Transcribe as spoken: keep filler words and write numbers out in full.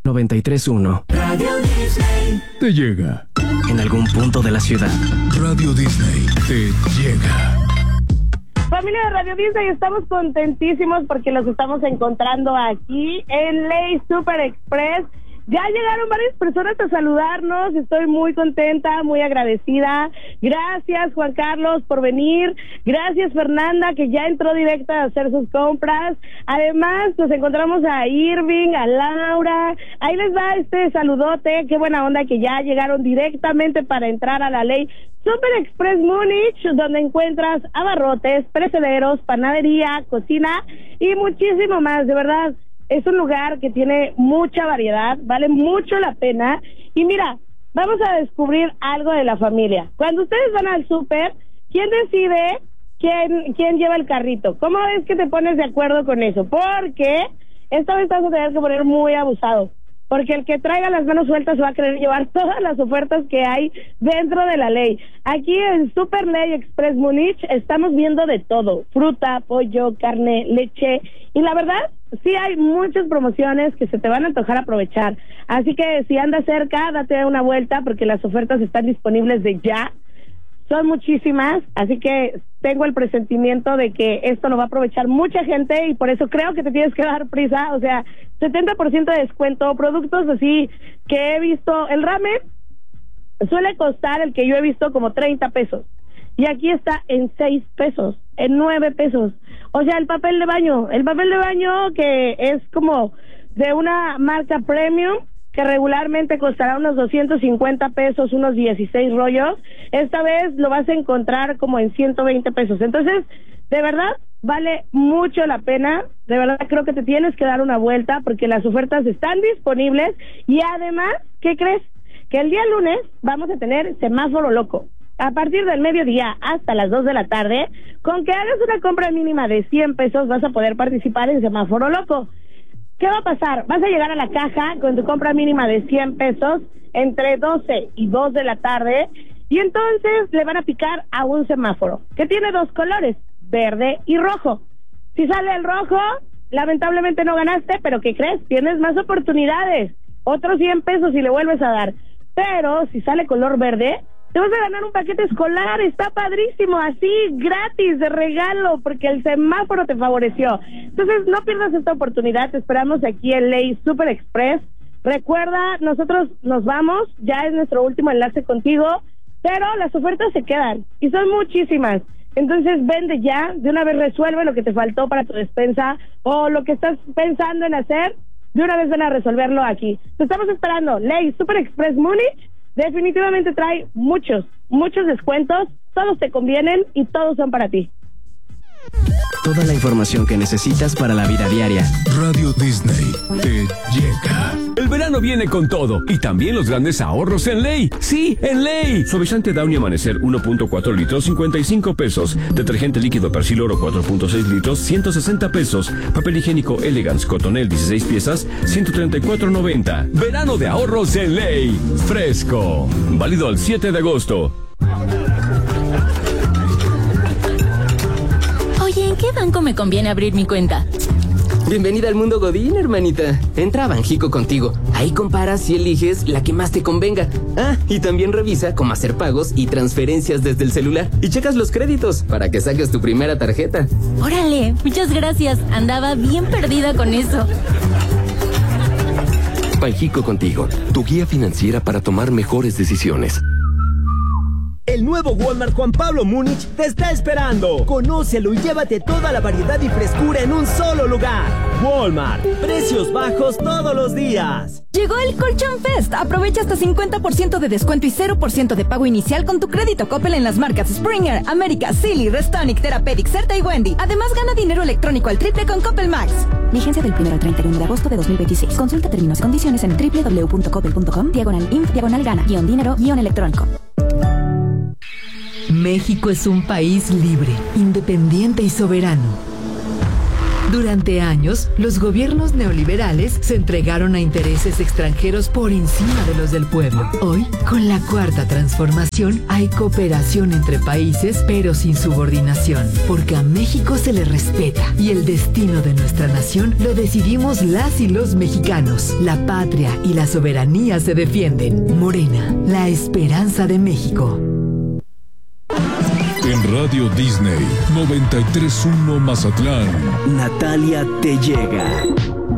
noventa y tres punto uno. Radio Disney te llega. En algún punto de la ciudad. Radio Disney te llega. Familia de Radio Disney, estamos contentísimos porque los estamos encontrando aquí en Ley Super Express. Ya llegaron varias personas a saludarnos, estoy muy contenta, muy agradecida. Gracias, Juan Carlos, por venir. Gracias, Fernanda, que ya entró directa a hacer sus compras. Además, nos encontramos a Irving, a Laura. Ahí les va este saludote. Qué buena onda que ya llegaron directamente para entrar a la Ley Super Express Múnich, donde encuentras abarrotes, perecederos, panadería, cocina y muchísimo más, de verdad. Es un lugar que tiene mucha variedad, vale mucho la pena. Y mira, vamos a descubrir algo de la familia. Cuando ustedes van al súper, ¿quién decide quién, quién lleva el carrito? ¿Cómo es que te pones de acuerdo con eso? Porque esta vez vas a tener que poner muy abusado. Porque el que traiga las manos sueltas va a querer llevar todas las ofertas que hay dentro de la ley. Aquí en Super Ley Express Múnich estamos viendo de todo. Fruta, pollo, carne, leche. Y la verdad, sí hay muchas promociones que se te van a antojar aprovechar. Así que si andas cerca, date una vuelta porque las ofertas están disponibles de ya. Son muchísimas, así que tengo el presentimiento de que esto lo va a aprovechar mucha gente y por eso creo que te tienes que dar prisa. O sea, setenta por ciento de descuento, productos así que he visto. El ramen suele costar, el que yo he visto, como treinta pesos. Y aquí está en seis pesos, en nueve pesos. O sea, el papel de baño, el papel de baño que es como de una marca premium, que regularmente costará unos doscientos cincuenta pesos, unos dieciséis rollos, esta vez lo vas a encontrar como en ciento veinte pesos. Entonces, de verdad, vale mucho la pena. De verdad, creo que te tienes que dar una vuelta porque las ofertas están disponibles. Y además, ¿qué crees? Que el día lunes vamos a tener semáforo loco. A partir del mediodía hasta las dos de la tarde, con que hagas una compra mínima de cien pesos, vas a poder participar en semáforo loco. ¿Qué va a pasar? Vas a llegar a la caja con tu compra mínima de cien pesos entre doce y dos de la tarde y entonces le van a picar a un semáforo que tiene dos colores, verde y rojo. Si sale el rojo, lamentablemente no ganaste, pero ¿qué crees? Tienes más oportunidades, otros cien pesos si le vuelves a dar. Pero si sale color verde, te vas a ganar un paquete escolar, está padrísimo, así, gratis, de regalo, porque el semáforo te favoreció. Entonces, no pierdas esta oportunidad, te esperamos aquí en Ley Super Express. Recuerda, nosotros nos vamos, ya es nuestro último enlace contigo, pero las ofertas se quedan, y son muchísimas. Entonces, vende ya, de una vez resuelve lo que te faltó para tu despensa, o lo que estás pensando en hacer, de una vez ven a resolverlo aquí. Te estamos esperando, Ley Super Express Múnich. Definitivamente trae muchos, muchos descuentos, todos te convienen y todos son para ti. Toda la información que necesitas para la vida diaria. Radio Disney te llega. El verano viene con todo y también los grandes ahorros en Ley. Sí, en Ley. Suavizante Downy Amanecer uno punto cuatro litros, cincuenta y cinco pesos. Detergente líquido Persil Oro cuatro punto seis litros, ciento sesenta pesos. Papel higiénico Elegance Cotonel dieciséis piezas, ciento treinta y cuatro noventa. Verano de ahorros en Ley. Fresco. Válido al siete de agosto. Oye, ¿en qué banco me conviene abrir mi cuenta? Bienvenida al mundo Godín, hermanita. Entra a Banjico Contigo. Ahí comparas y eliges la que más te convenga. Ah, y también revisa cómo hacer pagos y transferencias desde el celular. Y checas los créditos para que saques tu primera tarjeta. Órale, muchas gracias. Andaba bien perdida con eso. Banjico Contigo, tu guía financiera para tomar mejores decisiones. El nuevo Walmart Juan Pablo Múnich te está esperando. Conócelo y llévate toda la variedad y frescura en un solo lugar. Walmart, precios bajos todos los días. Llegó el Colchón Fest. Aprovecha hasta cincuenta por ciento de descuento y cero por ciento de pago inicial con tu crédito Coppel en las marcas Springer, América, Silly, Restonic, Therapeutic, Certa y Wendy. Además, gana dinero electrónico al triple con Coppel Max. Vigencia del primero al treinta y uno de agosto de dos mil veintiséis. Consulta términos y condiciones en doble u doble u doble u punto coppel punto com, diagonal inf, diagonal gana, guión dinero, guión electrónico. México es un país libre, independiente y soberano. Durante años, los gobiernos neoliberales se entregaron a intereses extranjeros por encima de los del pueblo. Hoy, con la cuarta transformación, hay cooperación entre países, pero sin subordinación, porque a México se le respeta y el destino de nuestra nación lo decidimos las y los mexicanos. La patria y la soberanía se defienden. Morena, la esperanza de México. En Radio Disney noventa y tres punto uno Mazatlán, Natalia te llega.